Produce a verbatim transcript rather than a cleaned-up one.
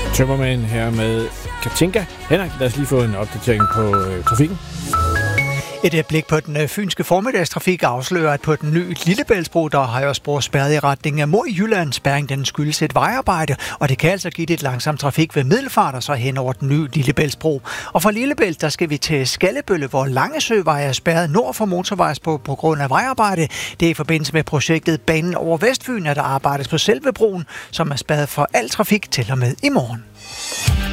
Tømmermænd her med Katinka. Henrik, lad os lige få en opdatering på øh, trafikken. Et blik på den fynske formiddagstrafik afslører, at på den nye Lillebæltsbro, der har jeg spor spærret i retning af mod Jylland. Spærring den skyldes et vejarbejde, og det kan altså give lidt langsom trafik ved Middelfart og så hen over den nye Lillebæltsbro. Og fra Lillebælt, der skal vi til Skallebølle, hvor Langesøvej er spærret nord for motorvejsbro på grund af vejarbejde. Det er i forbindelse med projektet Banen over Vestfyn, at der arbejdes på selve broen, som er spærret for al trafik til og med i morgen.